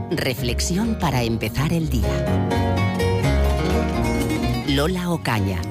Reflexión para empezar el día. Lola Ocaña.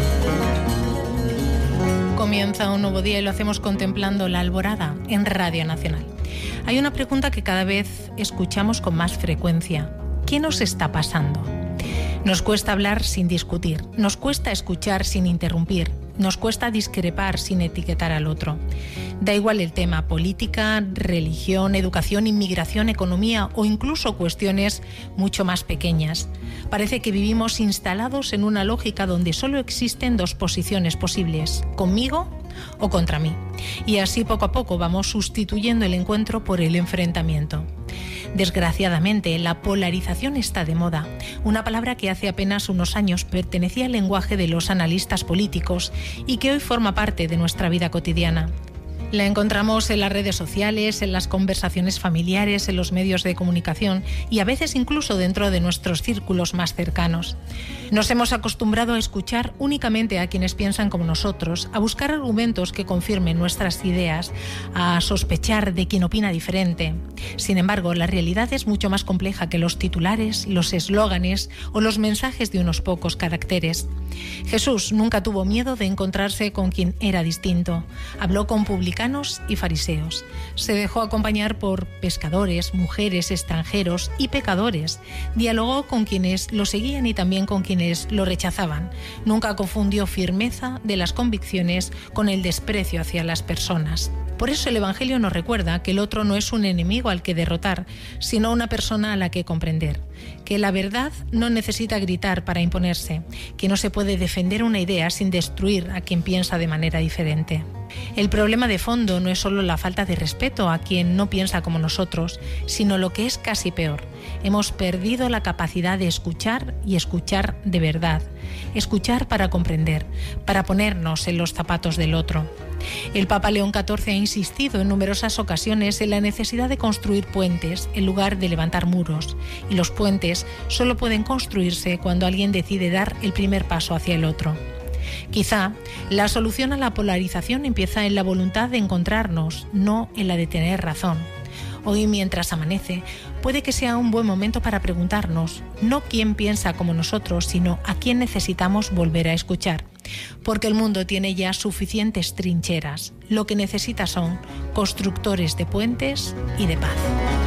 Comienza un nuevo día y lo hacemos contemplando la alborada en Radio Nacional. Hay una pregunta que cada vez escuchamos con más frecuencia. ¿Qué nos está pasando? Nos cuesta hablar sin discutir, nos cuesta escuchar sin interrumpir, nos cuesta discrepar sin etiquetar al otro. Da igual el tema: política, religión, educación, inmigración, economía o incluso cuestiones mucho más pequeñas. Parece que vivimos instalados en una lógica donde solo existen dos posiciones posibles: conmigo o contra mí. Y así poco a poco vamos sustituyendo el encuentro por el enfrentamiento. Desgraciadamente, la polarización está de moda, una palabra que hace apenas unos años pertenecía al lenguaje de los analistas políticos y que hoy forma parte de nuestra vida cotidiana. La encontramos en las redes sociales, en las conversaciones familiares, en los medios de comunicación y a veces incluso dentro de nuestros círculos más cercanos. Nos hemos acostumbrado a escuchar únicamente a quienes piensan como nosotros, a buscar argumentos que confirmen nuestras ideas, a sospechar de quien opina diferente. Sin embargo, la realidad es mucho más compleja que los titulares, los eslóganes o los mensajes de unos pocos caracteres. Jesús nunca tuvo miedo de encontrarse con quien era distinto. Habló con publicanos y fariseos. Se dejó acompañar por pescadores, mujeres, extranjeros y pecadores. Dialogó con quienes lo seguían y también con quienes lo rechazaban. Nunca confundió firmeza de las convicciones con el desprecio hacia las personas. Por eso el Evangelio nos recuerda que el otro no es un enemigo al que derrotar, sino una persona a la que comprender. Que la verdad no necesita gritar para imponerse, que no se puede defender una idea sin destruir a quien piensa de manera diferente. El problema de fondo no es solo la falta de respeto a quien no piensa como nosotros, sino lo que es casi peor. Hemos perdido la capacidad de escuchar y escuchar de verdad. Escuchar para comprender, para ponernos en los zapatos del otro. El Papa León XIV ha insistido en numerosas ocasiones en la necesidad de construir puentes en lugar de levantar muros. Y los puentes solo pueden construirse cuando alguien decide dar el primer paso hacia el otro. Quizá la solución a la polarización empieza en la voluntad de encontrarnos, no en la de tener razón. Hoy, mientras amanece, puede que sea un buen momento para preguntarnos, no quién piensa como nosotros, sino a quién necesitamos volver a escuchar. Porque el mundo tiene ya suficientes trincheras. Lo que necesita son constructores de puentes y de paz.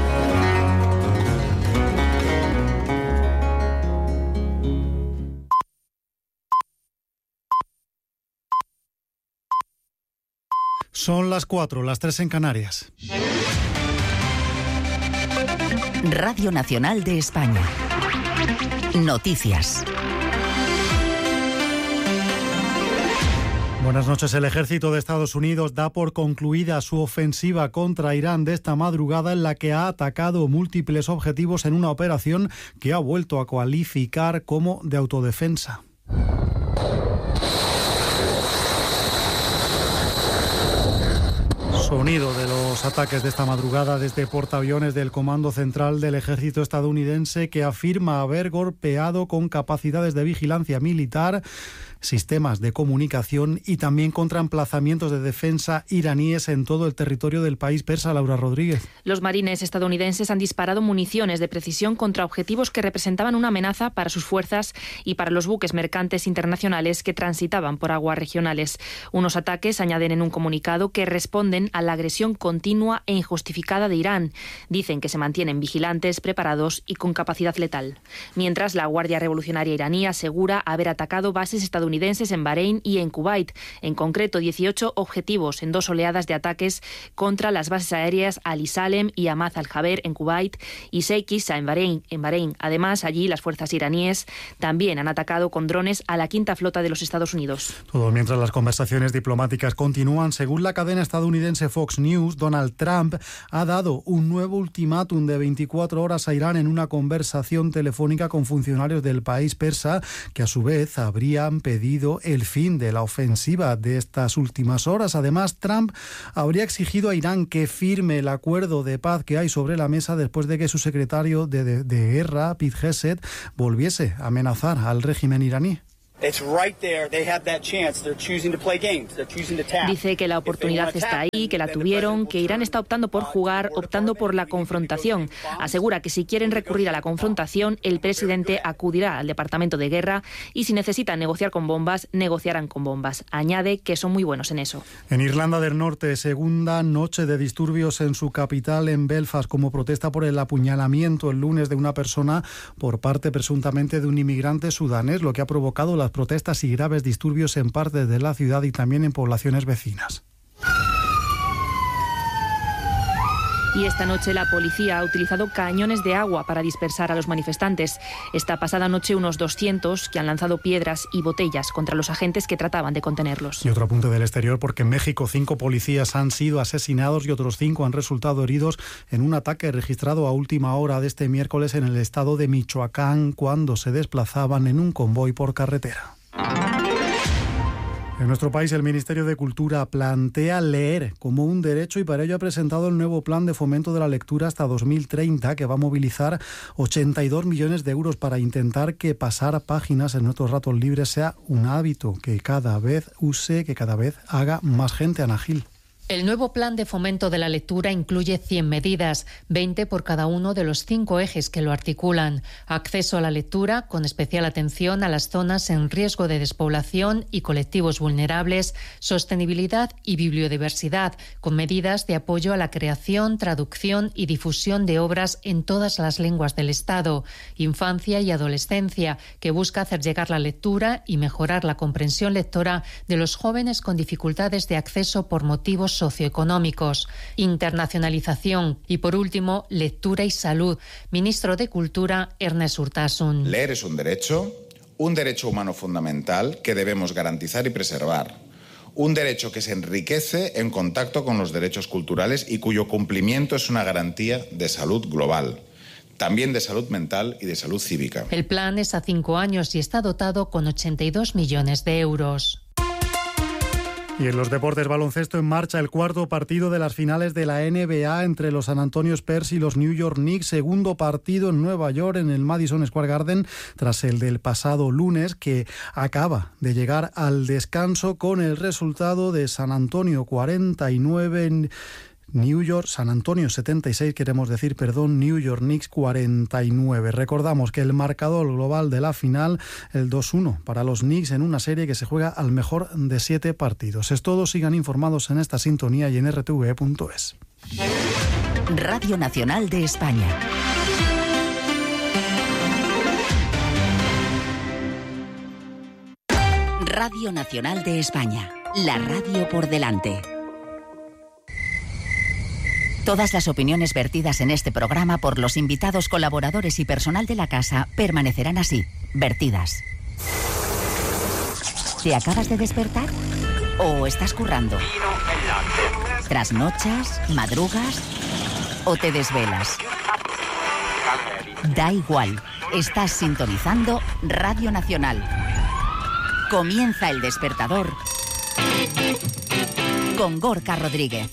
Son las 4, las 3 en Canarias. Radio Nacional de España. Noticias. Buenas noches. El ejército de Estados Unidos da por concluida su ofensiva contra Irán de esta madrugada, en la que ha atacado múltiples objetivos en una operación que ha vuelto a calificar como de autodefensa. Sonido de los ataques de esta madrugada desde portaaviones del Comando Central del Ejército estadounidense, que afirma haber golpeado con capacidades de vigilancia militar, sistemas de comunicación y también contra emplazamientos de defensa iraníes en todo el territorio del país persa. Laura Rodríguez. Los marines estadounidenses han disparado municiones de precisión contra objetivos que representaban una amenaza para sus fuerzas y para los buques mercantes internacionales que transitaban por aguas regionales. Unos ataques, añaden en un comunicado, que responden a la agresión continua e injustificada de Irán. Dicen que se mantienen vigilantes, preparados y con capacidad letal. Mientras, la Guardia Revolucionaria iraní asegura haber atacado bases estadounidenses en Bahrein y en Kuwait, en concreto 18 objetivos en 2 oleadas de ataques contra las bases aéreas Ali Salem y Ahmad al-Jaber en Kuwait y Sheikh Issa en Bahrein. Además, allí las fuerzas iraníes también han atacado con drones a la quinta flota de los Estados Unidos. Todo mientras las conversaciones diplomáticas continúan. Según la cadena estadounidense Fox News, Donald Trump ha dado un nuevo ultimátum de 24 horas a Irán en una conversación telefónica con funcionarios del país persa, que a su vez habrían pedido el fin de la ofensiva de estas últimas horas. Además, Trump habría exigido a Irán que firme el acuerdo de paz que hay sobre la mesa después de que su secretario de guerra, Pete Hegseth, volviese a amenazar al régimen iraní. Dice que la oportunidad está ahí, que la tuvieron, que Irán está optando por jugar, optando por la confrontación. Asegura que si quieren recurrir a la confrontación, el presidente acudirá al Departamento de Guerra y si necesitan negociar con bombas, negociarán con bombas. Añade que son muy buenos en eso. En Irlanda del Norte, segunda noche de disturbios en su capital, en Belfast, como protesta por el apuñalamiento el lunes de una persona por parte presuntamente de un inmigrante sudanés, lo que ha provocado las protestas y graves disturbios en partes de la ciudad y también en poblaciones vecinas. Y esta noche la policía ha utilizado cañones de agua para dispersar a los manifestantes. Esta pasada noche unos 200 que han lanzado piedras y botellas contra los agentes que trataban de contenerlos. Y otro apunte del exterior, porque en México 5 policías han sido asesinados y otros 5 han resultado heridos en un ataque registrado a última hora de este miércoles en el estado de Michoacán cuando se desplazaban en un convoy por carretera. En nuestro país, el Ministerio de Cultura plantea leer como un derecho y para ello ha presentado el nuevo Plan de Fomento de la Lectura hasta 2030, que va a movilizar 82 millones de euros para intentar que pasar páginas en nuestros ratos libres sea un hábito que cada vez haga más gente. Ana Gil. El nuevo Plan de Fomento de la Lectura incluye 100 medidas, 20 por cada uno de los 5 ejes que lo articulan. Acceso a la lectura, con especial atención a las zonas en riesgo de despoblación y colectivos vulnerables, sostenibilidad y bibliodiversidad, con medidas de apoyo a la creación, traducción y difusión de obras en todas las lenguas del Estado. Infancia y adolescencia, que busca hacer llegar la lectura y mejorar la comprensión lectora de los jóvenes con dificultades de acceso por motivos socioeconómicos, internacionalización y, por último, lectura y salud. Ministro de Cultura, Ernest Urtasun. Leer es un derecho humano fundamental que debemos garantizar y preservar. Un derecho que se enriquece en contacto con los derechos culturales y cuyo cumplimiento es una garantía de salud global. También de salud mental y de salud cívica. El plan es a 5 años y está dotado con 82 millones de euros. Y en los deportes, baloncesto, en marcha el cuarto partido de las finales de la NBA entre los San Antonio Spurs y los New York Knicks. Segundo partido en Nueva York, en el Madison Square Garden, tras el del pasado lunes, que acaba de llegar al descanso con el resultado de San Antonio 49... San Antonio 76, New York Knicks 49. Recordamos que el marcador global de la final, el 2-1 para los Knicks en una serie que se juega al mejor de 7 partidos. Es todo, sigan informados en esta sintonía y en rtve.es. Radio Nacional de España. Radio Nacional de España, la radio por delante. Todas las opiniones vertidas en este programa por los invitados, colaboradores y personal de la casa permanecerán así, vertidas. ¿Te acabas de despertar? ¿O estás currando? ¿Trasnochas? ¿Madrugas? ¿O te desvelas? Da igual, estás sintonizando Radio Nacional. Comienza El Despertador con Gorka Rodríguez.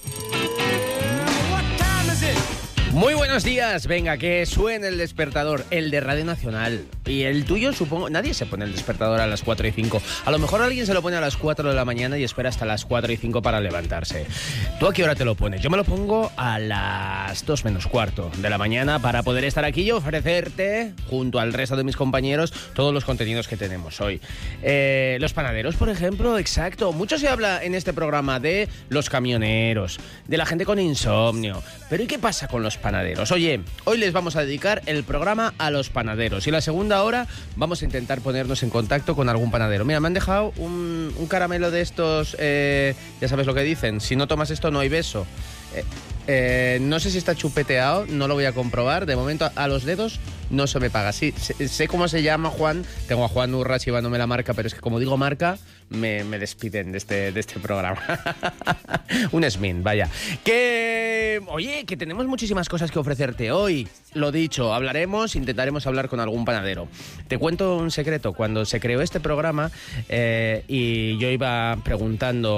Muy buenos días, venga, que suene el despertador, el de Radio Nacional. Y el tuyo, supongo, nadie se pone el despertador a las 4 y 5. A lo mejor alguien se lo pone a las 4 de la mañana y espera hasta las 4 y 5 para levantarse. ¿Tú a qué hora te lo pones? Yo me lo pongo a las 2 menos cuarto de la mañana para poder estar aquí y ofrecerte, junto al resto de mis compañeros, todos los contenidos que tenemos hoy. Los panaderos, por ejemplo, exacto. Mucho se habla en este programa de los camioneros, de la gente con insomnio. Pero ¿y qué pasa con los panaderos? Oye, hoy les vamos a dedicar el programa a los panaderos y la segunda hora vamos a intentar ponernos en contacto con algún panadero. Mira, me han dejado un caramelo de estos, ya sabes lo que dicen, si no tomas esto no hay beso. No sé si está chupeteado, no lo voy a comprobar. De momento a los dedos no se me paga. Sí, sé cómo se llama Juan. Tengo a Juan Urras llevándome la marca, pero es que como digo marca, me despiden de este programa. Un SMIN, vaya. Oye, que tenemos muchísimas cosas que ofrecerte hoy. Lo dicho, intentaremos hablar con algún panadero. Te cuento un secreto. Cuando se creó este programa y yo iba preguntando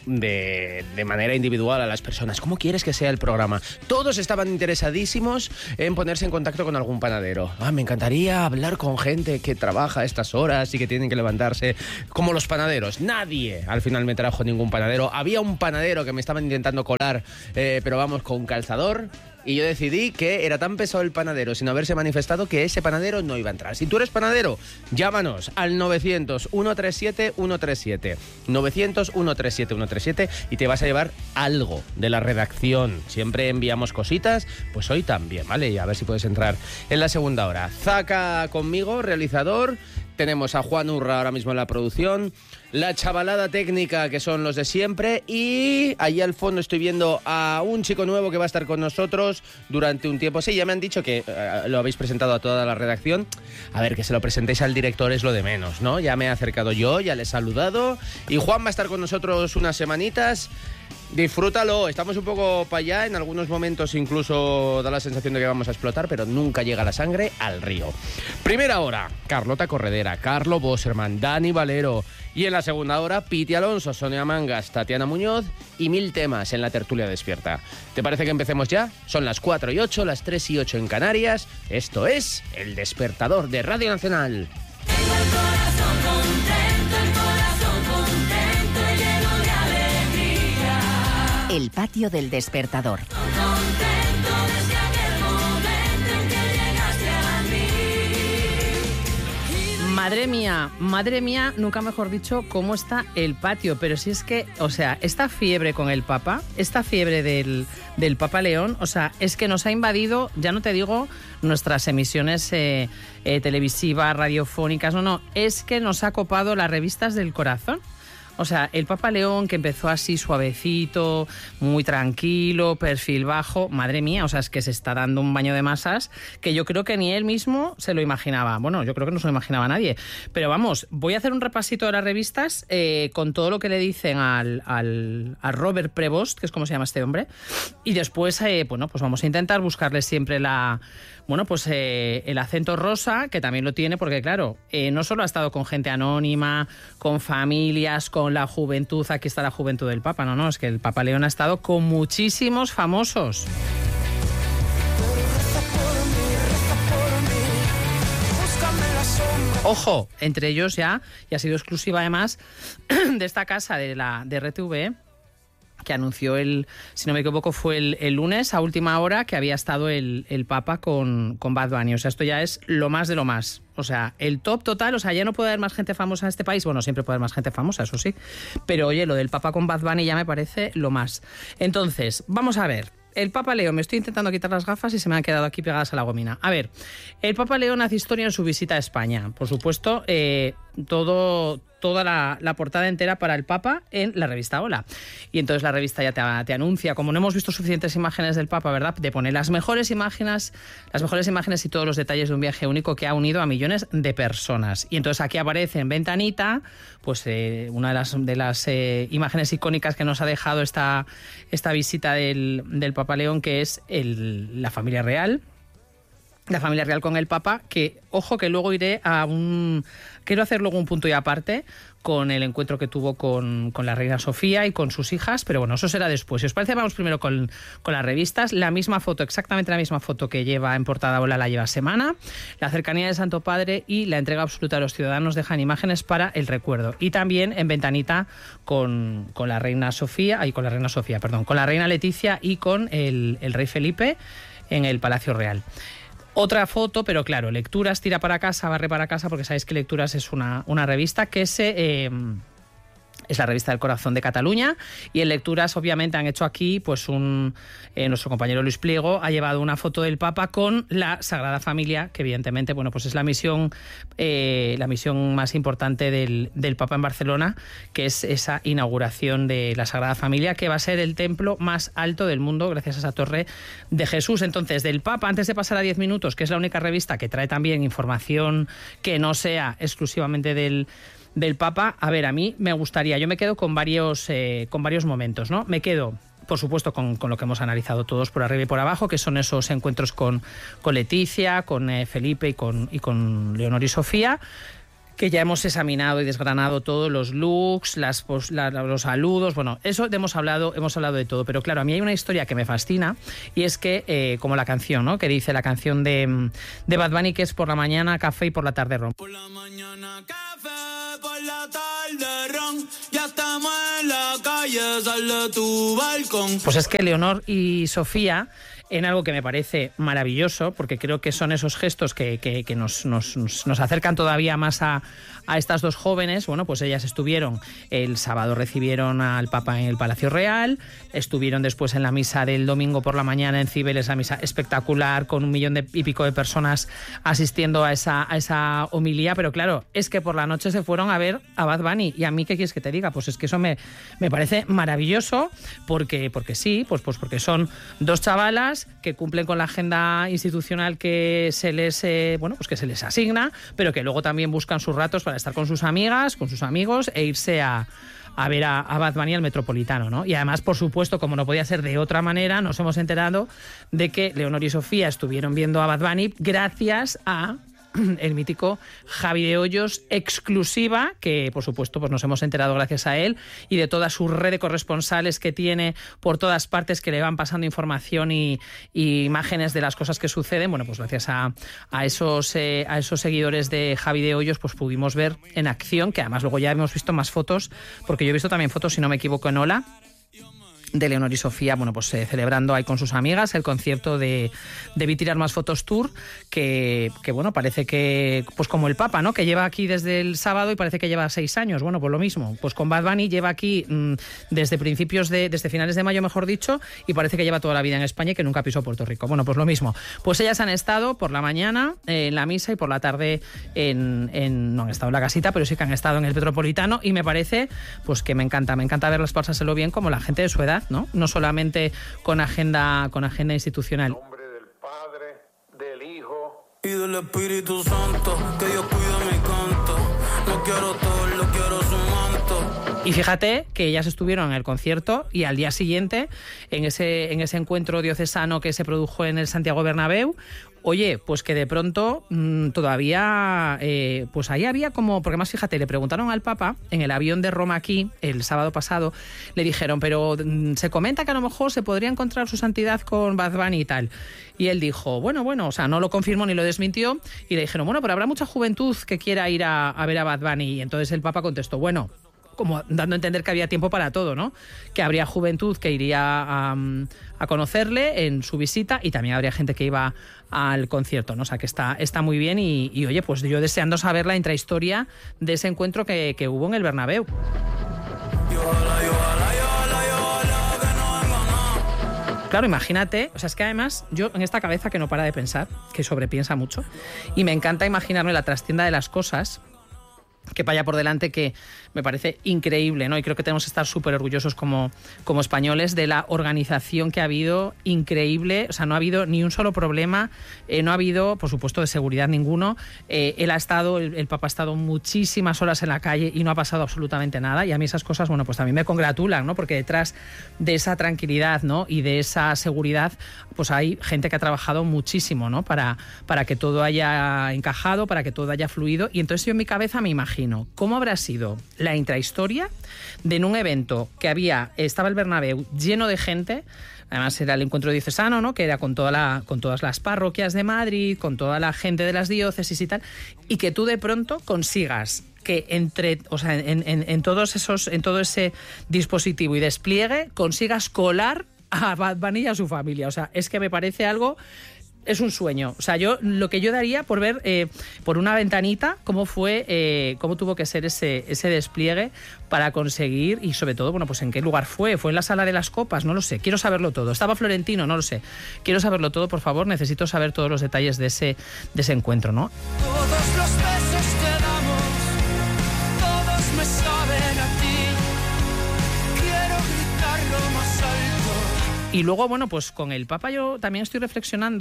de manera individual a las personas. ¿Cómo quieres que sea el programa? Todos estaban interesadísimos en ponerse en contacto con algún panadero. Me encantaría hablar con gente que trabaja a estas horas y que tienen que levantarse como los panaderos. Nadie al final me trajo ningún panadero. Había un panadero que me estaban intentando colar, pero vamos, con calzador. Y yo decidí que era tan pesado el panadero sin haberse manifestado que ese panadero no iba a entrar. Si tú eres panadero, llámanos al 900-137-137. 900-137-137 y te vas a llevar algo de la redacción. Siempre enviamos cositas, pues hoy también, ¿vale? Y a ver si puedes entrar en la segunda hora. Zaca conmigo, realizador. Tenemos a Juan Urra ahora mismo en la producción, la chavalada técnica, que son los de siempre, y allí al fondo estoy viendo a un chico nuevo que va a estar con nosotros durante un tiempo. Sí, ya me han dicho que lo habéis presentado a toda la redacción. A ver, que se lo presentéis al director es lo de menos, ¿no? Ya me he acercado yo, ya le he saludado, y Juan va a estar con nosotros unas semanitas. Disfrútalo, estamos un poco para allá, en algunos momentos incluso da la sensación de que vamos a explotar, pero nunca llega la sangre al río. Primera hora, Carlota Corredera, Carlo Bosserman, Dani Valero, y en la segunda hora, Piti Alonso, Sonia Mangas, Tatiana Muñoz y 1000 temas en la tertulia despierta. ¿Te parece que empecemos ya? Son las 4:08, las 3:08 en Canarias. Esto es El Despertador de Radio Nacional. El patio del despertador. Madre mía, nunca mejor dicho, cómo está el patio. Pero si es que, o sea, esta fiebre con el Papa, esta fiebre del Papa León, o sea, es que nos ha invadido, ya no te digo nuestras emisiones televisivas, radiofónicas, no, es que nos ha copado las revistas del corazón. O sea, el Papa León, que empezó así suavecito, muy tranquilo, perfil bajo, madre mía, o sea, es que se está dando un baño de masas que yo creo que ni él mismo se lo imaginaba. Bueno, yo creo que no se lo imaginaba nadie. Pero vamos, voy a hacer un repasito de las revistas con todo lo que le dicen a Robert Prevost, que es como se llama este hombre, y después, bueno, pues vamos a intentar buscarle siempre el acento rosa, que también lo tiene, porque claro, no solo ha estado con gente anónima, con familias, con la juventud, aquí está la juventud del Papa, no, es que el Papa León ha estado con muchísimos famosos. Ojo, entre ellos ya, y ha sido exclusiva además de esta casa de RTV, que anunció si no me equivoco, fue el lunes a última hora, que había estado el Papa con Bad Bunny. O sea, esto ya es lo más de lo más. O sea, el top total, o sea, ya no puede haber más gente famosa en este país. Bueno, siempre puede haber más gente famosa, eso sí. Pero oye, lo del Papa con Bad Bunny ya me parece lo más. Entonces, vamos a ver. El Papa León, me estoy intentando quitar las gafas y se me han quedado aquí pegadas a la gomina. A ver, el Papa León hace historia en su visita a España. Por supuesto, toda la portada entera para el Papa en la revista Hola. Y entonces la revista ya te anuncia, como no hemos visto suficientes imágenes del Papa, ¿verdad?, te pone las mejores imágenes y todos los detalles de un viaje único que ha unido a millones de personas. Y entonces aquí aparece en ventanita pues una de las imágenes icónicas que nos ha dejado esta visita del Papa León, que es la familia real. La familia real con el Papa, que, ojo, que luego iré quiero hacer luego un punto y aparte con el encuentro que tuvo con la reina Sofía y con sus hijas, pero bueno, eso será después. Si os parece, vamos primero con las revistas. La misma foto, exactamente la misma foto que lleva en portada Hola, la lleva Semana. La cercanía del Santo Padre y la entrega absoluta a los ciudadanos dejan imágenes para el recuerdo. Y también en ventanita con la reina con la reina Leticia y con el rey Felipe en el Palacio Real. Otra foto, pero claro, Lecturas tira para casa, barre para casa, porque sabéis que Lecturas es una revista que es la revista del corazón de Cataluña, y en Lecturas obviamente han hecho aquí pues nuestro compañero Luis Pliego ha llevado una foto del Papa con la Sagrada Familia, que evidentemente bueno, pues es la misión más importante del Papa en Barcelona, que es esa inauguración de la Sagrada Familia, que va a ser el templo más alto del mundo gracias a esa Torre de Jesús. Entonces, del Papa, antes de pasar a 10 minutos, que es la única revista que trae también información que no sea exclusivamente del Papa, a ver, a mí me gustaría, yo me quedo con varios momentos, ¿no? Me quedo, por supuesto, con lo que hemos analizado todos por arriba y por abajo, que son esos encuentros con Leticia, con Felipe y con Leonor y Sofía, que ya hemos examinado y desgranado todos los looks, los saludos, bueno, eso hemos hablado de todo, pero claro, a mí hay una historia que me fascina y es que, como la canción, ¿no? Que dice la canción de Bad Bunny, que es por la mañana café y por la tarde ron. Por la mañana café, por la tarde ron, ya estamos en la calle, sal de tu balcón. Pues es que Leonor y Sofía, en algo que me parece maravilloso, porque creo que son esos gestos que nos acercan todavía más a estas dos jóvenes. Bueno, pues ellas estuvieron el sábado, recibieron al Papa en el Palacio Real, estuvieron después en la misa del domingo por la mañana en Cibeles, la misa espectacular, con 1 millón y pico de personas asistiendo a esa homilía, pero claro, es que por la noche se fueron a ver a Bad Bunny, y a mí, ¿qué quieres que te diga? Pues es que eso me parece maravilloso, porque sí, pues porque son dos chavalas que cumplen con la agenda institucional que se les que se les asigna, pero que luego también buscan sus ratos para estar con sus amigas, con sus amigos e irse a ver a Bad Bunny al Metropolitano, ¿no? Y además, por supuesto, como no podía ser de otra manera, nos hemos enterado de que Leonor y Sofía estuvieron viendo a Bad Bunny gracias a el mítico Javi de Hoyos, exclusiva, que por supuesto pues nos hemos enterado gracias a él, y de toda su red de corresponsales que tiene por todas partes, que le van pasando información y imágenes de las cosas que suceden. Bueno, pues gracias a esos seguidores de Javi de Hoyos, pues pudimos ver en acción, que además luego ya hemos visto más fotos, porque yo he visto también fotos, si no me equivoco, en Hola, de Leonor y Sofía, bueno, pues celebrando ahí con sus amigas el concierto de Vi Tirar Más Fotos Tour, que bueno, parece que, pues como el Papa, ¿no? Que lleva aquí desde el sábado y parece que lleva 6 años. Bueno, pues lo mismo, pues con Bad Bunny lleva aquí desde finales de mayo, mejor dicho, y parece que lleva toda la vida en España y que nunca pisó Puerto Rico. Bueno, pues lo mismo. Pues ellas han estado por la mañana en la misa y por la tarde no han estado en la casita, pero sí que han estado en el Metropolitano, y me parece pues que me encanta verlas pasárselo bien como la gente de su edad, ¿no? Solamente con agenda institucional. En nombre del Padre, del Hijo y del Espíritu Santo, que Dios cuide mi canto. No quiero todo, lo quiero su manto. Y fíjate que ellas estuvieron en el concierto y al día siguiente, en ese encuentro diocesano que se produjo en el Santiago Bernabéu, oye, pues que de pronto todavía, pues ahí había como, porque más fíjate, le preguntaron al Papa en el avión de Roma aquí, el sábado pasado, le dijeron, pero se comenta que a lo mejor se podría encontrar su santidad con Bad Bunny y tal. Y él dijo, bueno, o sea, no lo confirmó ni lo desmintió, y le dijeron, bueno, pero habrá mucha juventud que quiera ir a ver a Bad Bunny. Y entonces el Papa contestó, bueno, como dando a entender que había tiempo para todo, ¿no? Que habría juventud que iría a conocerle en su visita, y también habría gente que iba al concierto, ¿no? O sea, que está muy bien, y oye, pues yo deseando saber la intrahistoria de ese encuentro que hubo en el Bernabéu. Claro, imagínate, o sea, es que además yo en esta cabeza que no para de pensar, que sobrepiensa mucho, y me encanta imaginarme la trastienda de las cosas que vaya por delante, que me parece increíble, ¿no? Y creo que tenemos que estar súper orgullosos como españoles de la organización que ha habido, increíble. O sea, no ha habido ni un solo problema, no ha habido, por supuesto, de seguridad ninguno. Él ha estado, el Papa ha estado muchísimas horas en la calle y no ha pasado absolutamente nada, y a mí esas cosas, bueno, pues también me congratulan, ¿no? Porque detrás de esa tranquilidad, ¿no? Y de esa seguridad, pues hay gente que ha trabajado muchísimo, ¿no? Para que todo haya encajado, para que todo haya fluido. Y entonces yo en mi cabeza me imagino cómo habrá sido la intrahistoria de en un evento que estaba el Bernabéu lleno de gente. Además era el encuentro diocesano, ¿no? Que era con todas las parroquias de Madrid, con toda la gente de las diócesis y tal, y que tú de pronto consigas que en todo ese dispositivo y despliegue consigas colar a Bad Bunny y a su familia. O sea, es que me parece algo... Es un sueño. O sea, lo que yo daría por ver por una ventanita cómo tuvo que ser ese despliegue para conseguir, y sobre todo, bueno, pues en qué lugar fue. ¿Fue en la Sala de las Copas? No lo sé. Quiero saberlo todo. ¿Estaba Florentino? No lo sé. Quiero saberlo todo, por favor. Necesito saber todos los detalles de ese encuentro, ¿no? Todos los besos te damos, todos me saben a ti. Quiero gritarlo más alto. Y luego, bueno, pues con el Papa yo también estoy reflexionando,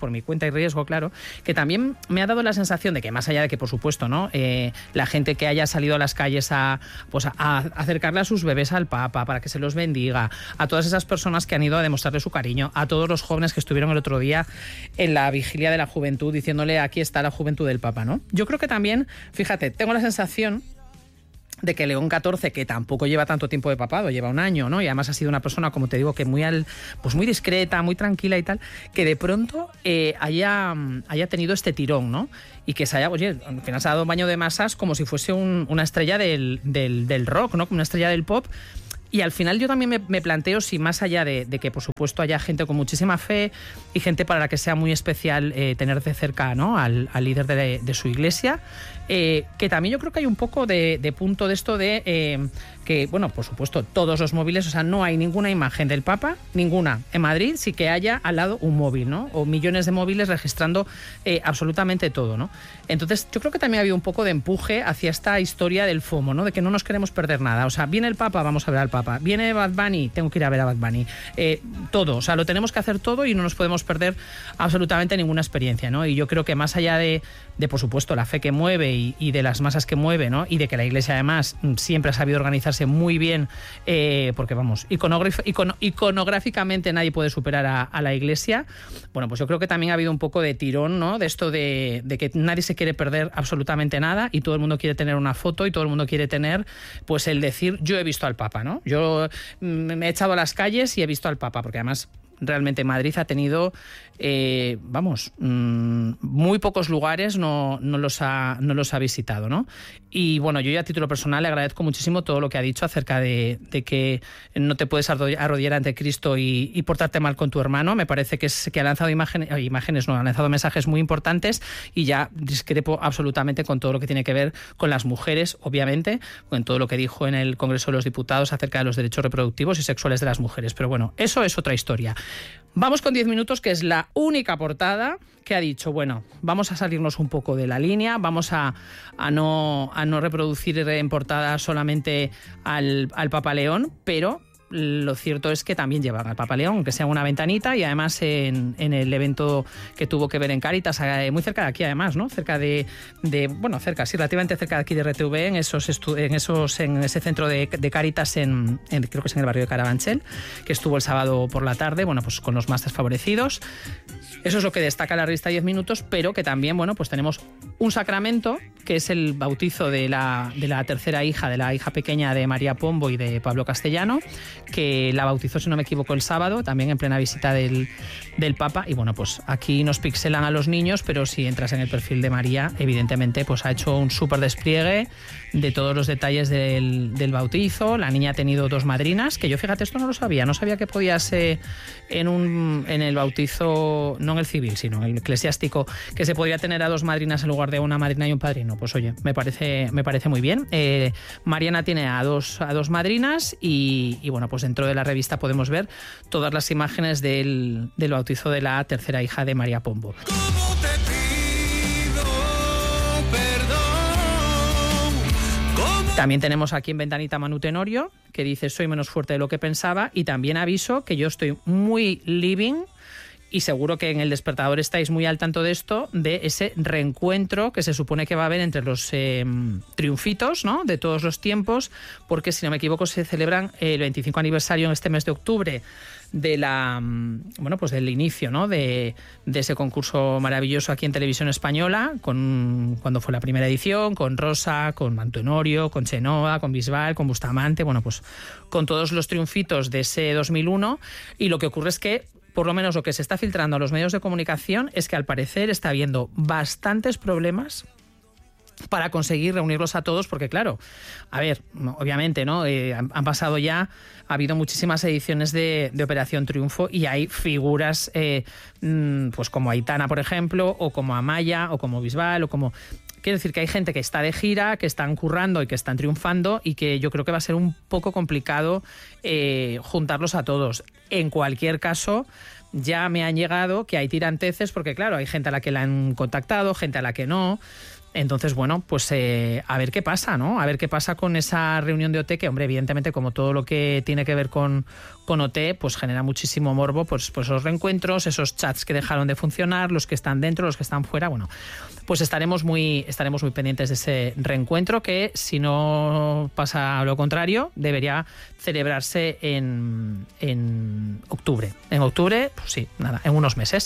por mi cuenta y riesgo, claro, que también me ha dado la sensación de que, más allá de que, por supuesto, ¿no? La gente que haya salido a las calles a acercarle a sus bebés al Papa para que se los bendiga, a todas esas personas que han ido a demostrarle su cariño, a todos los jóvenes que estuvieron el otro día en la vigilia de la juventud diciéndole aquí está la juventud del Papa, ¿no? Yo creo que también, fíjate, tengo la sensación de que León XIV, que tampoco lleva tanto tiempo de papado, lleva un año, ¿no? Y además ha sido una persona, como te digo, que muy discreta, muy tranquila y tal, que de pronto haya tenido este tirón, ¿no? Y que se haya, oye, al final se ha dado un baño de masas como si fuese una estrella del rock, ¿no? Como una estrella del pop. Y al final yo también me planteo si más allá de que, por supuesto, haya gente con muchísima fe y gente para la que sea muy especial tener de cerca, ¿no? al líder de su iglesia, que también yo creo que hay un poco de punto de esto de que, bueno, por supuesto, todos los móviles, o sea, no hay ninguna imagen del Papa, ninguna. En Madrid sí que haya al lado un móvil, ¿no? O millones de móviles registrando absolutamente todo, ¿no? Entonces, yo creo que también ha habido un poco de empuje hacia esta historia del FOMO, ¿no? De que no nos queremos perder nada. O sea, viene el Papa, vamos a ver al Papa. Viene Bad Bunny, tengo que ir a ver a Bad Bunny. Todo, o sea, lo tenemos que hacer todo y no nos podemos perder absolutamente ninguna experiencia, ¿no? Y yo creo que más allá de por supuesto, la fe que mueve y de las masas que mueve, ¿no? Y de que la Iglesia, además, siempre ha sabido organizarse muy bien, porque, vamos, iconográficamente nadie puede superar a la Iglesia. Bueno, pues yo creo que también ha habido un poco de tirón, ¿no? De esto de que nadie se quiere perder absolutamente nada y todo el mundo quiere tener una foto y todo el mundo quiere tener, pues, el decir, yo he visto al Papa, ¿no? Yo me he echado a las calles y he visto al Papa, porque además realmente Madrid ha tenido, muy pocos lugares no los ha visitado, ¿no? Y bueno, yo ya a título personal le agradezco muchísimo todo lo que ha dicho acerca de que no te puedes arrodillar ante Cristo y portarte mal con tu hermano. Me parece que ha lanzado ha lanzado mensajes muy importantes, y ya discrepo absolutamente con todo lo que tiene que ver con las mujeres, obviamente, con todo lo que dijo en el Congreso de los Diputados acerca de los derechos reproductivos y sexuales de las mujeres. Pero bueno, eso es otra historia. Vamos con 10 minutos, que es la única portada que ha dicho, bueno, vamos a salirnos un poco de la línea, vamos a no reproducir en portada solamente al Papa León, pero lo cierto es que también llevan al Papa León, aunque sea una ventanita, y además en el evento que tuvo que ver en Cáritas, muy cerca de aquí además, ¿no? Relativamente cerca de aquí de RTV, en ese centro de Cáritas, creo que es en el barrio de Carabanchel, que estuvo el sábado por la tarde, bueno, pues con los más desfavorecidos. Eso es lo que destaca la revista 10 minutos, pero que también, bueno, pues tenemos un sacramento, que es el bautizo de la tercera hija, de la hija pequeña de María Pombo y de Pablo Castellano, que la bautizó, si no me equivoco, el sábado, también en plena visita del Papa. Y bueno, pues aquí nos pixelan a los niños, pero si entras en el perfil de María, evidentemente pues ha hecho un súper despliegue de todos los detalles del bautizo. La niña ha tenido 2 madrinas, que yo, fíjate, esto no lo sabía, no sabía que podía ser en el bautizo, no en el civil, sino en el eclesiástico, que se podía tener a 2 madrinas en lugar de una madrina y un padrino. Pues oye, me parece muy bien. Mariana tiene a dos madrinas y bueno, pues dentro de la revista podemos ver todas las imágenes del bautizo de la tercera hija de María Pombo. También tenemos aquí en ventanita a Manu Tenorio, que dice: soy menos fuerte de lo que pensaba, y también aviso que yo estoy muy living, y seguro que en El Despertador estáis muy al tanto de esto, de ese reencuentro que se supone que va a haber entre los triunfitos, ¿no?, de todos los tiempos, porque si no me equivoco se celebran el 25 aniversario en este mes de octubre del inicio, ¿no?, de ese concurso maravilloso aquí en Televisión Española, cuando fue la primera edición, con Rosa, con Tenorio, con Chenoa, con Bisbal, con Bustamante, bueno, pues con todos los triunfitos de ese 2001. Y lo que ocurre es que, por lo menos lo que se está filtrando a los medios de comunicación, es que al parecer está habiendo bastantes problemas para conseguir reunirlos a todos, porque claro, a ver, obviamente, ¿no? Han pasado ya, ha habido muchísimas ediciones de Operación Triunfo, y hay figuras pues como Aitana, por ejemplo, o como Amaya, o como Bisbal, o como... Quiero decir que hay gente que está de gira, que están currando y que están triunfando, y que yo creo que va a ser un poco complicado juntarlos a todos. En cualquier caso, ya me han llegado que hay tiranteces, porque claro, hay gente a la que la han contactado, gente a la que no. Entonces, bueno, pues a ver qué pasa, ¿no? A ver qué pasa con esa reunión de OT, que, hombre, evidentemente, como todo lo que tiene que ver con OT, pues genera muchísimo morbo, pues esos reencuentros, esos chats que dejaron de funcionar, los que están dentro, los que están fuera, bueno, pues estaremos muy pendientes de ese reencuentro que, si no pasa lo contrario, debería celebrarse en octubre. En octubre, pues sí, nada, en unos meses.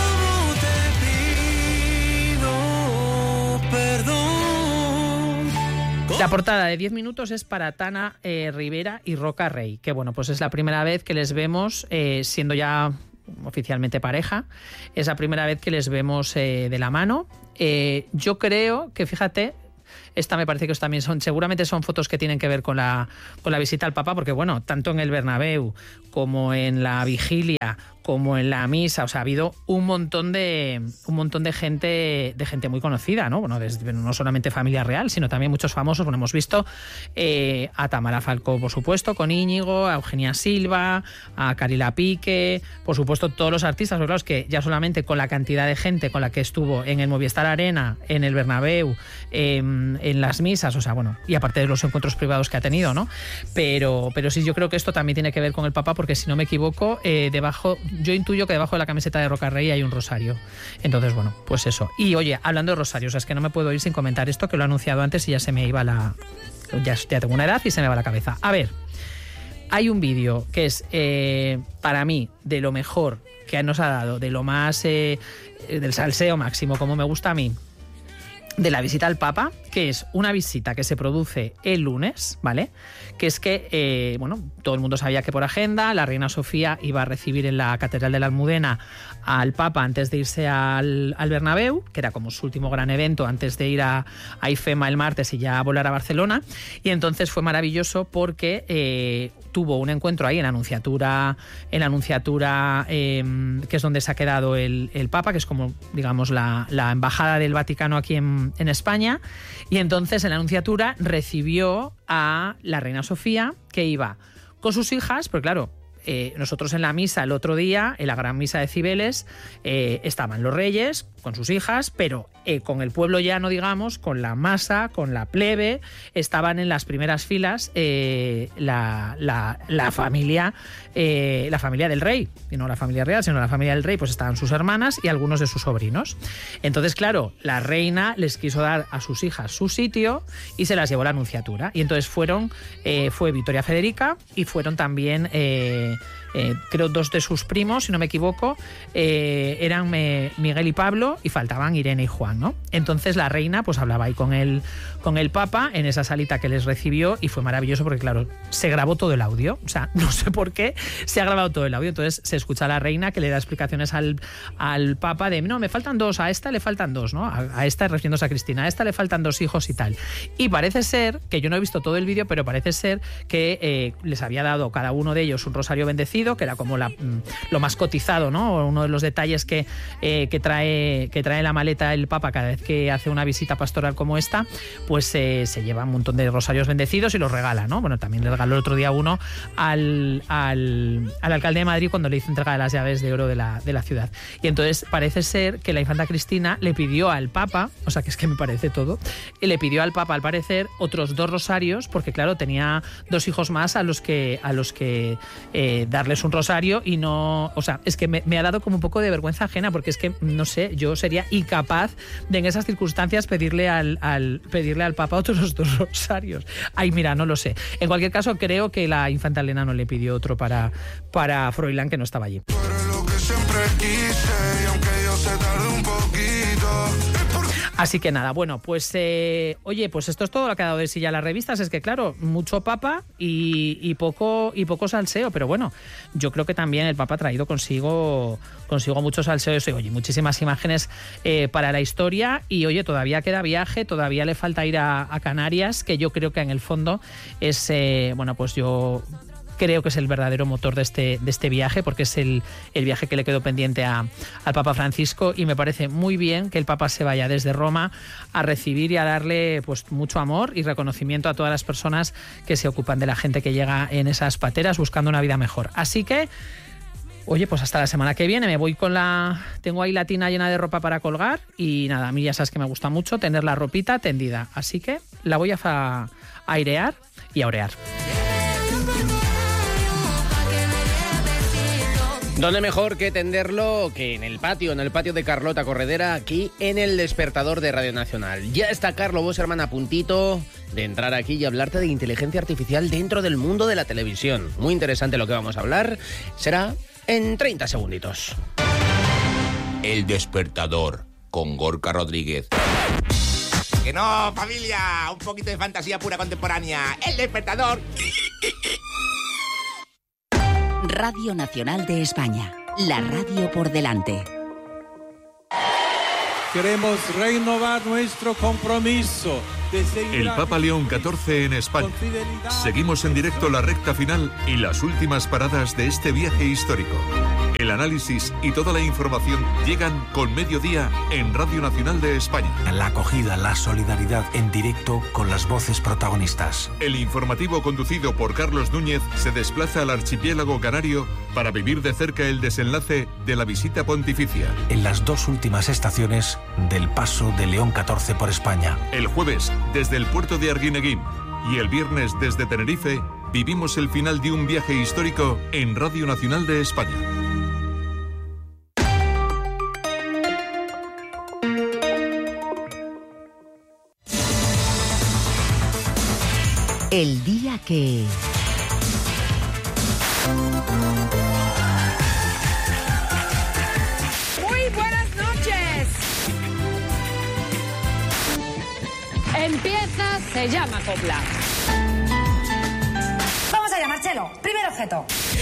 La portada de 10 minutos es para Tana Rivera y Roca Rey, que bueno, pues es la primera vez que les vemos siendo ya oficialmente pareja, es la primera vez que les vemos de la mano. Yo creo que, fíjate, esta me parece que también seguramente son fotos que tienen que ver con la visita al Papa, porque bueno, tanto en el Bernabéu como en la vigilia, como en la misa, o sea, ha habido un montón de gente muy conocida, ¿no? Bueno, no solamente familia real, sino también muchos famosos. Bueno, hemos visto a Tamara Falcó, por supuesto, con Íñigo, a Eugenia Silva, a Carila Pique, por supuesto todos los artistas, pero claro, es que ya solamente con la cantidad de gente con la que estuvo en el Movistar Arena, en el Bernabéu, en las misas, o sea, bueno, y aparte de los encuentros privados que ha tenido, ¿no? Pero sí, yo creo que esto también tiene que ver con el Papa, porque si no me equivoco, yo intuyo que debajo de la camiseta de Roca Rey hay un rosario. Entonces, bueno, pues eso. Y oye, hablando de rosarios, es que no me puedo ir sin comentar esto, que lo he anunciado antes y ya se me iba ya tengo una edad y se me va la cabeza. A ver, hay un vídeo que es, para mí, de lo mejor que nos ha dado, de lo más, del salseo máximo, como me gusta a mí, de la visita al Papa, que es una visita que se produce el lunes, ¿vale? Que es que, bueno, todo el mundo sabía que por agenda la reina Sofía iba a recibir en la Catedral de la Almudena al Papa antes de irse al Bernabéu, que era como su último gran evento antes de ir a IFEMA el martes y ya volar a Barcelona. Y entonces fue maravilloso porque tuvo un encuentro ahí en la Anunciatura, que es donde se ha quedado el Papa, que es como, digamos, la embajada del Vaticano aquí en España. Y entonces en la Anunciatura recibió a la reina Sofía, que iba con sus hijas, porque claro, nosotros en la misa el otro día, en la gran misa de Cibeles, estaban los reyes con sus hijas, pero con el pueblo llano, digamos, con la masa, con la plebe, estaban en las primeras filas la familia del rey, y no la familia real, sino la familia del rey, pues estaban sus hermanas y algunos de sus sobrinos. Entonces, claro, la reina les quiso dar a sus hijas su sitio y se las llevó a la Anunciatura. Y entonces fue Victoria Federica y fueron también creo 2 de sus primos, si no me equivoco, eran Miguel y Pablo, y faltaban Irene y Juan, ¿no? Entonces la reina pues hablaba ahí con el Papa en esa salita que les recibió, y fue maravilloso porque, claro, se grabó todo el audio, o sea, no sé por qué se ha grabado todo el audio. Entonces se escucha a la reina que le da explicaciones al Papa de, no, me faltan 2, a esta le faltan 2, ¿no? A esta, refiriéndose a Cristina, a esta le faltan 2 hijos y tal. Y parece ser, que yo no he visto todo el vídeo, pero parece ser que les había dado cada uno de ellos un rosario bendecido, que era como lo más cotizado, ¿no? Uno de los detalles que trae la maleta el Papa cada vez que hace una visita pastoral como esta, pues se lleva un montón de rosarios bendecidos y los regala, ¿no? Bueno, también le regaló el otro día uno al alcalde de Madrid cuando le hizo entrega de las llaves de oro de la ciudad. Y entonces parece ser que la infanta Cristina le pidió al Papa, o sea, que es que me parece todo, y le pidió al Papa, al parecer, otros 2 rosarios, porque claro, tenía 2 hijos más a los que darles un rosario, y no, o sea, es que me ha dado como un poco de vergüenza ajena, porque es que, no sé, yo sería incapaz de en esas circunstancias pedirle al Papa otros 2 rosarios. Ay, mira, no lo sé. En cualquier caso, creo que la infanta Elena no le pidió otro para Froilán, que no estaba allí. Así que nada, bueno, pues oye, pues esto es todo lo que ha dado de sí ya las revistas. Es que claro, mucho Papa y poco salseo, pero bueno, yo creo que también el Papa ha traído consigo muchos salseos y oye, muchísimas imágenes para la historia. Y oye, todavía queda viaje, todavía le falta ir a Canarias, que yo creo que en el fondo es, bueno, pues yo creo que es el verdadero motor de este viaje, porque es el viaje que le quedó pendiente al Papa Francisco, y me parece muy bien que el Papa se vaya desde Roma a recibir y a darle pues mucho amor y reconocimiento a todas las personas que se ocupan de la gente que llega en esas pateras buscando una vida mejor. Así que Oye, pues hasta la semana que viene me voy tengo ahí la tina llena de ropa para colgar y nada, a mí ya sabes que me gusta mucho tener la ropita tendida, así que la voy a airear y a orear. ¿Dónde mejor que tenderlo que en el patio de Carlota Corredera, aquí en el Despertador de Radio Nacional? Ya está Carlo Boserman a puntito de entrar aquí y hablarte de inteligencia artificial dentro del mundo de la televisión. Muy interesante lo que vamos a hablar. Será en 30 segunditos. El Despertador, con Gorka Rodríguez. ¡Que no, familia! Un poquito de fantasía pura contemporánea. El Despertador. Radio Nacional de España, la radio por delante. Queremos renovar nuestro compromiso de seguir... El Papa León XIV en España. Seguimos en directo la recta final y las últimas paradas de este viaje histórico. El análisis y toda la información llegan con Mediodía en Radio Nacional de España. La acogida, la solidaridad en directo con las voces protagonistas. El informativo conducido por Carlos Núñez se desplaza al archipiélago canario para vivir de cerca el desenlace de la visita pontificia. En las 2 últimas estaciones del paso de León XIV por España. El jueves, desde el puerto de Arguineguín, y el viernes desde Tenerife, vivimos el final de un viaje histórico en Radio Nacional de España. El día que... Muy buenas noches. Empieza, se llama copla. Vamos allá, Marcelo. Primer objeto.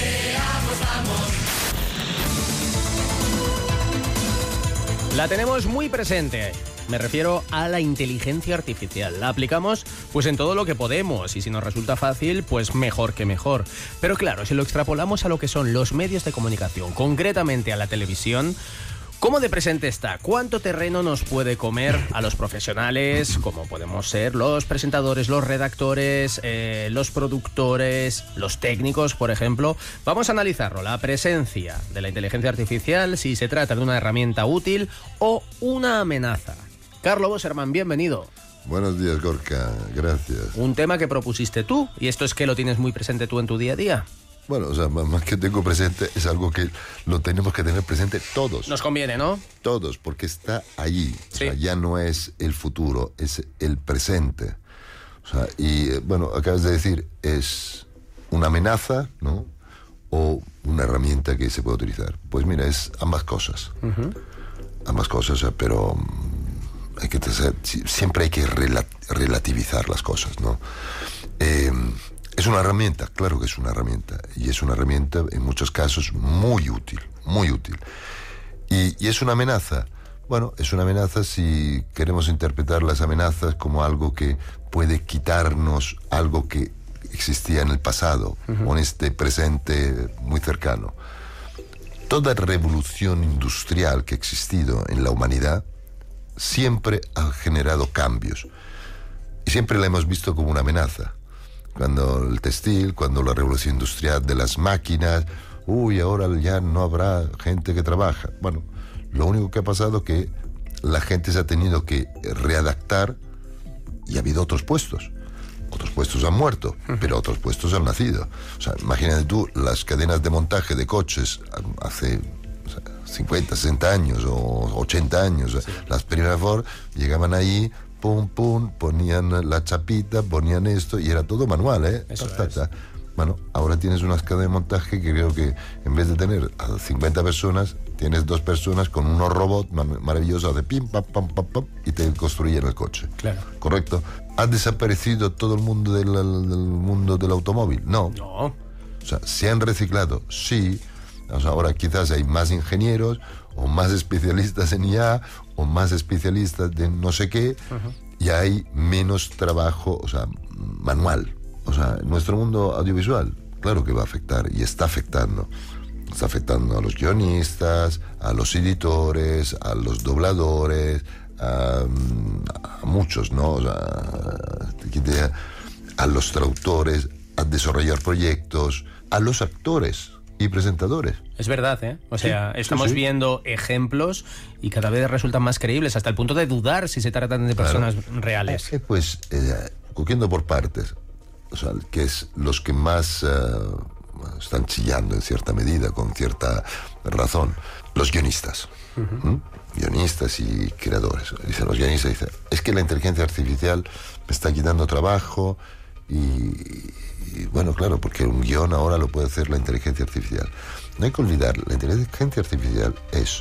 La tenemos muy presente. Me refiero a la inteligencia artificial. La aplicamos pues en todo lo que podemos y si nos resulta fácil, pues mejor que mejor. Pero claro, si lo extrapolamos a lo que son los medios de comunicación, concretamente a la televisión, ¿cómo de presente está? ¿Cuánto terreno nos puede comer a los profesionales, como podemos ser los presentadores, los redactores, los productores, los técnicos, por ejemplo? Vamos a analizarlo, la presencia de la inteligencia artificial, si se trata de una herramienta útil o una amenaza. Carlo Boserman, bienvenido. Buenos días, Gorka, gracias. Un tema que propusiste tú, y esto es que lo tienes muy presente tú en tu día a día. Bueno, o sea, más que tengo presente, es algo que lo tenemos que tener presente todos. Nos conviene, ¿no? Todos, porque está allí. Sí. O sea, ya no es el futuro, es el presente. O sea, y bueno, acabas de decir, es una amenaza, ¿no? O una herramienta que se puede utilizar. Pues mira, es ambas cosas. Ambas cosas, o sea, pero hay que siempre hay que relativizar las cosas, ¿no? Es una herramienta, claro que es una herramienta, y es una herramienta en muchos casos muy útil, muy útil. Y es una amenaza. Bueno, es una amenaza si queremos interpretar las amenazas como algo que puede quitarnos algo que existía en el pasado, o en este presente muy cercano. Toda revolución industrial que ha existido en la humanidad siempre ha generado cambios, y siempre la hemos visto como una amenaza. Cuando el textil, cuando la revolución industrial de las máquinas, ahora ya no habrá gente que trabaja. Bueno, lo único que ha pasado es que la gente se ha tenido que readaptar y ha habido otros puestos. Otros puestos han muerto, pero otros puestos han nacido. O sea, imagínate tú las cadenas de montaje de coches hace 50, 60 años o 80 años. Sí. Las primeras Ford llegaban ahí, pum, pum, ponían la chapita, ponían esto, y era todo manual, ¿eh? Bueno, ahora tienes unas cadenas de montaje que creo que en vez de tener a 50 personas, tienes 2 personas con unos robots maravillosos de pim, pam, pam, pam, pam, y te construyen el coche. Claro. ¿Correcto? ¿Ha desaparecido todo el mundo del mundo del automóvil? No. No. O sea, ¿se han reciclado? Sí. O sea, ahora quizás hay más ingenieros, o más especialistas en IA, o más especialistas de no sé qué, y hay menos trabajo, o sea, manual. O sea, nuestro mundo audiovisual, claro que va a afectar, y está afectando. Está afectando a los guionistas, a los editores, a los dobladores, a muchos, ¿no? O sea, a los traductores, a desarrollar proyectos, a los actores, y presentadores. Es verdad, ¿eh? O sea, sí, estamos sí. viendo ejemplos y cada vez resultan más creíbles, hasta el punto de dudar si se tratan de personas reales. Pues, cogiendo por partes, o sea, que es los que más están chillando en cierta medida, con cierta razón, los guionistas. Guionistas y creadores. Dicen los guionistas, dicen, es que la inteligencia artificial me está quitando trabajo y bueno, claro, porque un guión ahora lo puede hacer la inteligencia artificial. No hay que olvidar, la inteligencia artificial es...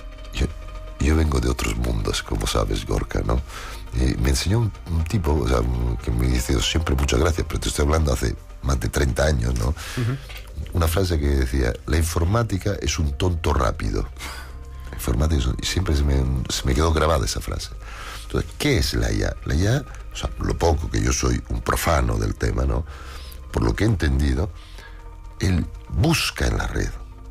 Yo vengo de otros mundos, como sabes, Gorka, ¿no? Y me enseñó un tipo, o sea, que me dice siempre muchas gracias, pero te estoy hablando hace más de 30 años, ¿no? Una frase que decía, la informática es un tonto rápido. La informática y siempre se me quedó grabada esa frase. Entonces, ¿qué es la IA? La IA, o sea, lo poco que yo soy un profano del tema, ¿no? Por lo que he entendido, él busca en la red.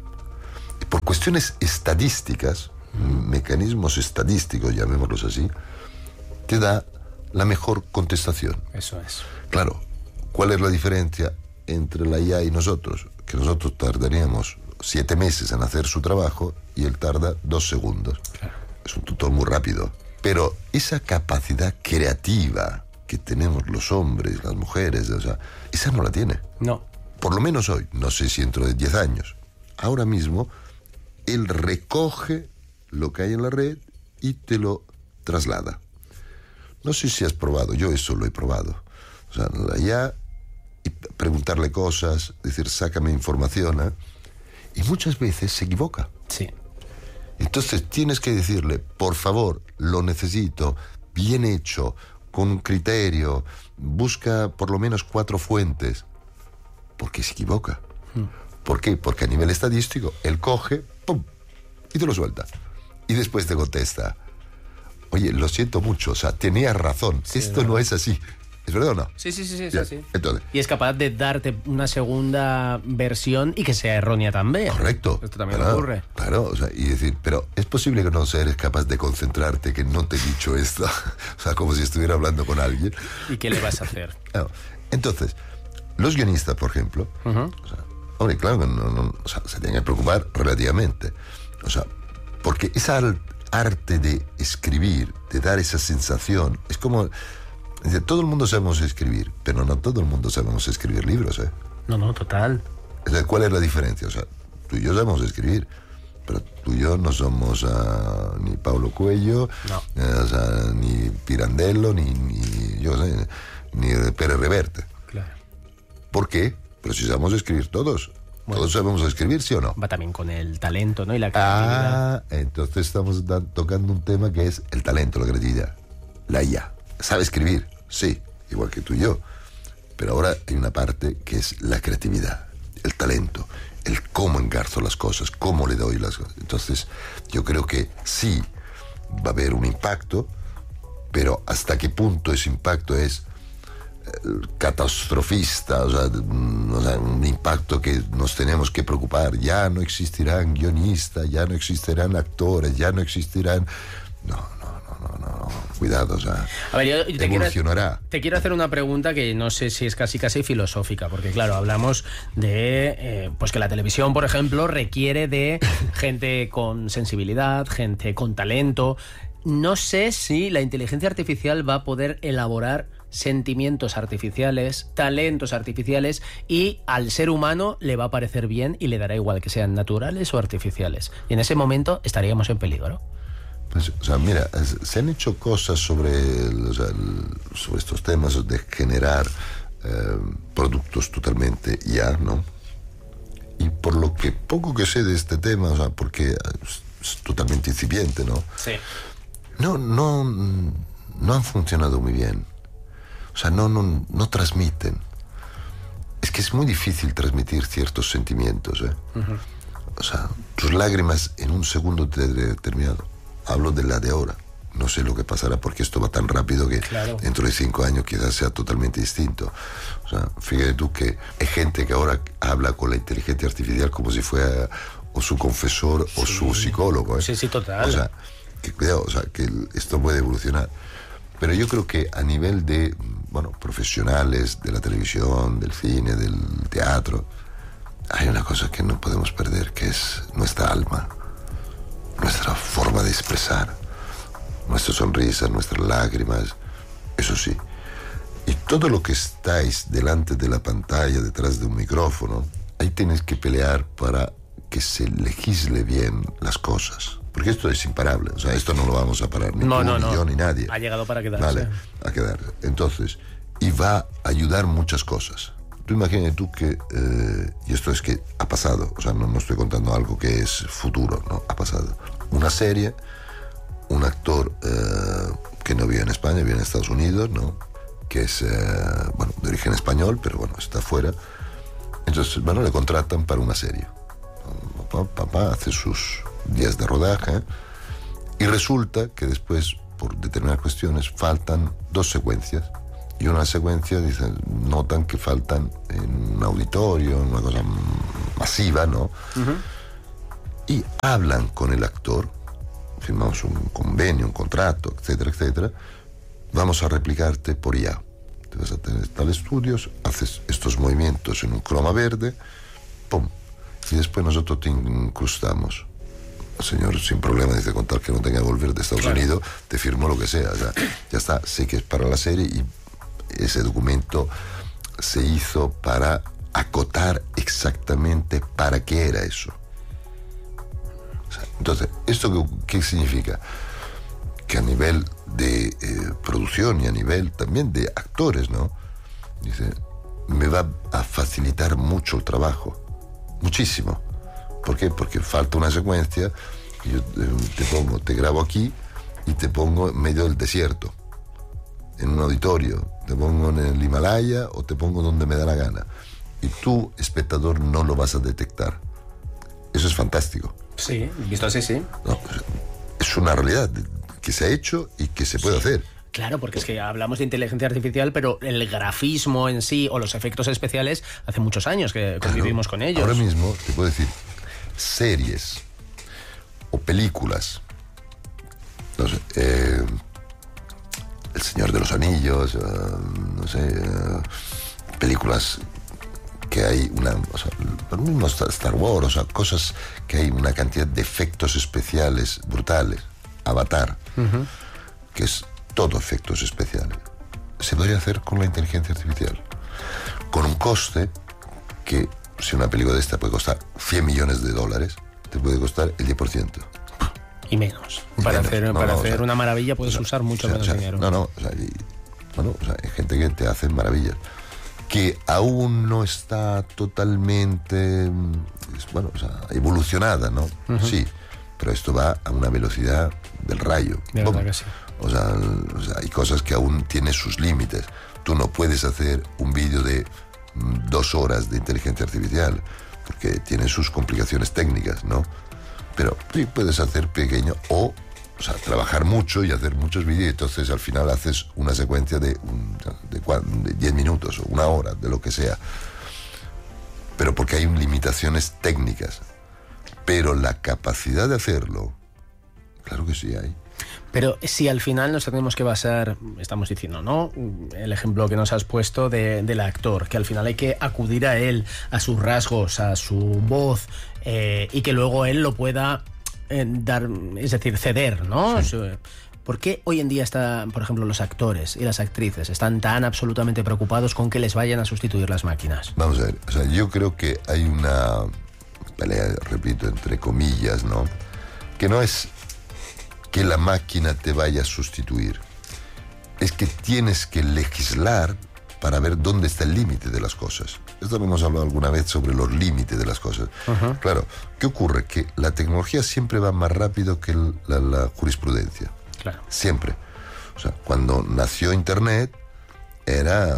Y por cuestiones estadísticas, mecanismos estadísticos, llamémoslos así, te da la mejor contestación. Eso es. Claro, ¿cuál es la diferencia entre la IA y nosotros? Que nosotros tardaríamos 7 meses en hacer su trabajo y él tarda 2 segundos. Claro. Es un tutor muy rápido. Pero esa capacidad creativa que tenemos los hombres, las mujeres, o sea, esa no la tiene. No. Por lo menos hoy, no sé si dentro de 10 años. Ahora mismo, él recoge lo que hay en la red y te lo traslada. No sé si has probado, yo eso lo he probado. O sea, ya y preguntarle cosas, decir, sácame información, ¿eh? Y muchas veces se equivoca. Sí. Entonces tienes que decirle, por favor, lo necesito, bien hecho, con un criterio, busca por lo menos 4 fuentes, porque se equivoca. ¿Por qué? Porque a nivel estadístico, él coge, ¡pum!, y te lo suelta. Y después te contesta, oye, lo siento mucho, o sea, tenías razón, sí, esto no es así. ¿Es verdad o no? Sí, es ya, así. Entonces, y es capaz de darte una segunda versión y que sea errónea también. Correcto. Esto también claro, ocurre. Claro, o sea, y decir, pero es posible que no eres capaz de concentrarte, que no te he dicho esto. O sea, como si estuviera hablando con alguien. ¿Y qué le vas a hacer? Claro. Entonces, los guionistas, por ejemplo, o sea, hombre, claro que o sea, se tienen que preocupar relativamente. O sea, porque esa arte de escribir, de dar esa sensación, es como... Todo el mundo sabemos escribir, pero no todo el mundo sabemos escribir libros, ¿eh? No, total. Entonces, ¿cuál es la diferencia? O sea, tú y yo sabemos escribir, pero tú y yo no somos ni Paulo Coelho, o sea, ni Pirandello, ni Pérez Reverte. Claro. ¿Por qué? Pero si sabemos escribir todos. Bueno, todos sabemos escribir, ¿sí o no? Va también con el talento, ¿no? Y la creatividad. Entonces estamos tocando un tema que es el talento, la creatividad. La IA. ¿Sabe escribir? Sí, igual que tú y yo. Pero ahora hay una parte que es la creatividad, el talento, el cómo engarzo las cosas, cómo le doy las cosas. Entonces, yo creo que sí va a haber un impacto, pero hasta qué punto ese impacto es catastrofista, o sea, un impacto que nos tenemos que preocupar. Ya no existirán guionistas, ya no existirán actores, ya no existirán... No, cuidado, o sea, a ver, yo evolucionará. Te quiero hacer una pregunta que no sé si es casi filosófica, porque claro, hablamos de pues que la televisión, por ejemplo, requiere de gente con sensibilidad, gente con talento. No sé si la inteligencia artificial va a poder elaborar sentimientos artificiales, talentos artificiales, y al ser humano le va a parecer bien y le dará igual que sean naturales o artificiales. Y en ese momento estaríamos en peligro. Pues, o sea, mira, se han hecho cosas sobre estos temas de generar productos totalmente IA, ¿no? Y por lo que poco que sé de este tema, o sea, porque es totalmente incipiente, ¿no? Sí. No han funcionado muy bien. O sea, no transmiten. Es que es muy difícil transmitir ciertos sentimientos, ¿eh? O sea, tus lágrimas en un segundo determinado. Hablo de la de ahora. No sé lo que pasará porque esto va tan rápido que dentro de 5 años quizás sea totalmente distinto. O sea, fíjate tú que hay gente que ahora habla con la inteligencia artificial como si fuera o su confesor o su psicólogo, ¿eh? Sí, total. O sea, que cuidado, o sea, que esto puede evolucionar. Pero yo creo que a nivel de, profesionales de la televisión, del cine, del teatro, hay una cosa que no podemos perder, que es nuestra alma, nuestra forma de expresar, nuestras sonrisas, nuestras lágrimas, eso sí. Y todo lo que estáis delante de la pantalla, detrás de un micrófono, ahí tenéis que pelear para que se legisle bien las cosas. Porque esto es imparable, o sea, esto no lo vamos a parar ni tú, ni yo, ni nadie. Ha llegado para quedarse. Vale, a quedarse. Entonces, y va a ayudar muchas cosas. Tú imagínate tú que, y esto es que ha pasado, o sea, no estoy contando algo que es futuro, no, ha pasado. Una serie, un actor que no vive en España, vive en Estados Unidos, ¿no? Que es, bueno, de origen español, pero bueno, está fuera. Entonces, bueno, le contratan para una serie. Papá hace sus días de rodaje y resulta que después, por determinadas cuestiones, faltan 2 secuencias. Y una secuencia, dicen, notan que faltan en un auditorio, en una cosa masiva, ¿no? Y hablan con el actor, firmamos un convenio, un contrato, etcétera, etcétera. Vamos a replicarte por IA. Te vas a tener tales estudios, haces estos movimientos en un croma verde, ¡pum! Y después nosotros te incrustamos. El señor, sin problema, dice, con tal que no tenga que volver de Estados Unidos, te firmo lo que sea. O sea, ya está, sé que es para la serie y ese documento se hizo para acotar exactamente para qué era eso. O sea, entonces, ¿esto qué significa? Que a nivel de producción y a nivel también de actores, ¿no? Dice, me va a facilitar mucho el trabajo, muchísimo. ¿Por qué? Porque falta una secuencia que yo te grabo aquí y te pongo en medio del desierto, en un auditorio, te pongo en el Himalaya o te pongo donde me da la gana. Y tú, espectador, no lo vas a detectar. Eso es fantástico. Sí, visto así, sí. No, es una realidad que se ha hecho y que se puede hacer. Claro, porque es que hablamos de inteligencia artificial, pero el grafismo en sí o los efectos especiales hace muchos años que convivimos con ellos. Ahora mismo te puedo decir, series o películas, no sé, El Señor de los Anillos, no sé, películas que hay o sea, lo mismo Star Wars, o sea, cosas que hay una cantidad de efectos especiales brutales. Avatar, que es todo efectos especiales, se podría hacer con la inteligencia artificial, con un coste que, si una película de esta puede costar $100 millones, te puede costar el 10%. Y menos. Para hacer una maravilla puedes usar mucho menos dinero. Hay gente que te hace maravillas, que aún no está totalmente, evolucionada, ¿no? Sí, pero esto va a una velocidad del rayo. De verdad que sí. O sea, hay cosas que aún tienen sus límites. Tú no puedes hacer un vídeo de 2 horas de inteligencia artificial, porque tiene sus complicaciones técnicas, ¿no? Pero sí puedes hacer pequeño o sea, trabajar mucho y hacer muchos vídeos, y entonces al final haces una secuencia de 10 minutos o 1 hora, de lo que sea. Pero porque hay limitaciones técnicas. Pero la capacidad de hacerlo, claro que sí hay. Pero si al final nos tenemos que basar, estamos diciendo, ¿no? El ejemplo que nos has puesto del actor, que al final hay que acudir a él, a sus rasgos, a su voz, y que luego él lo pueda dar, es decir, ceder, ¿no? Sí. ¿Por qué hoy en día por ejemplo, los actores y las actrices están tan absolutamente preocupados con que les vayan a sustituir las máquinas? Vamos a ver, o sea, yo creo que hay una pelea, repito, entre comillas, ¿no? Que no es que la máquina te vaya a sustituir, es que tienes que legislar para ver dónde está el límite de las cosas. Esto lo hemos hablado alguna vez sobre los límites de las cosas. Claro, ¿qué ocurre? Que la tecnología siempre va más rápido que la jurisprudencia. Claro. Siempre. O sea, cuando nació Internet era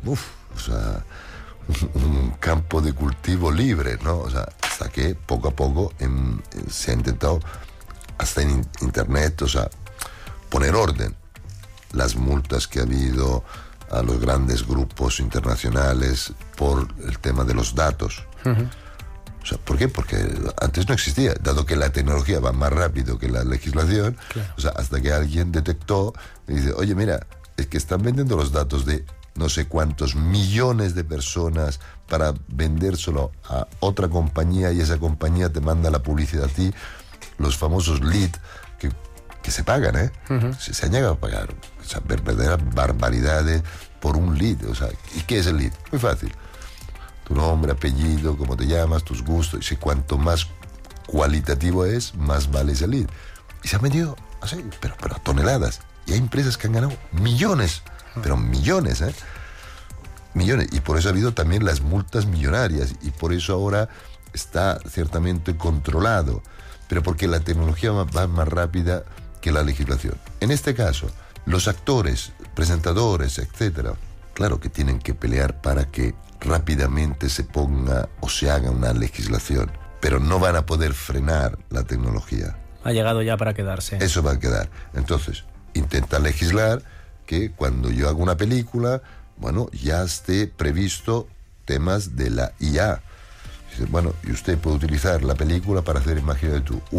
un campo de cultivo libre, ¿no? O sea, hasta que poco a poco se ha intentado hasta en Internet, o sea, poner orden. Las multas que ha habido a los grandes grupos internacionales por el tema de los datos. O sea, ¿por qué? Porque antes no existía, dado que la tecnología va más rápido que la legislación. Claro. O sea, hasta que alguien detectó y dice, oye, mira, es que están vendiendo los datos de no sé cuántos millones de personas para vendérselo a otra compañía y esa compañía te manda la publicidad a ti, los famosos lead que se pagan, ¿eh? Se han llegado a pagar, o sea, verdaderas barbaridades por un lead. O sea, ¿y qué es el lead? Muy fácil. Tu nombre, apellido, cómo te llamas, tus gustos, y cuanto más cualitativo es, más vale ese lead. Y se han vendido así, pero a toneladas. Y hay empresas que han ganado millones, pero millones, ¿eh? Millones. Y por eso ha habido también las multas millonarias, y por eso ahora está ciertamente controlado, pero porque la tecnología va más rápida que la legislación. En este caso, los actores, presentadores, etcétera, claro que tienen que pelear para que rápidamente se ponga o se haga una legislación, pero no van a poder frenar la tecnología. Ha llegado ya para quedarse. Eso va a quedar. Entonces, intenta legislar que cuando yo hago una película, bueno, ya esté previsto temas de la IA. Dice, bueno, y usted puede utilizar la película para hacer, imagínate tú,